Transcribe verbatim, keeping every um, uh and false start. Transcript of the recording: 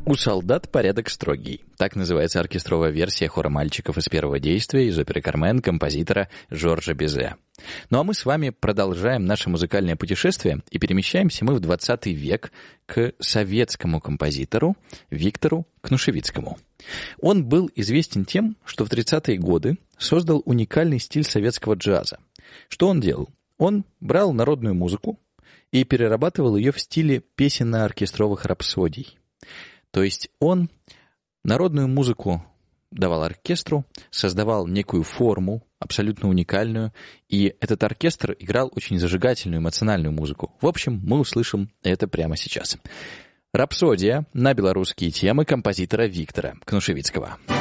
У солдат порядок строгий. Так называется оркестровая версия хора мальчиков из первого действия из оперы «Кармен» композитора Жоржа Бизе. Ну а мы с вами продолжаем наше музыкальное путешествие и перемещаемся мы в двадцатый век к советскому композитору Виктору Кнушевицкому. Он был известен тем, что в тридцатые годы создал уникальный стиль советского джаза. Что он делал? Он брал народную музыку и перерабатывал ее в стиле песенно-оркестровых рапсодий. То есть он народную музыку давал оркестру, создавал некую форму, абсолютно уникальную, и этот оркестр играл очень зажигательную, эмоциональную музыку. В общем, мы услышим это прямо сейчас. Рапсодия на белорусские темы композитора Виктора Кнушевицкого.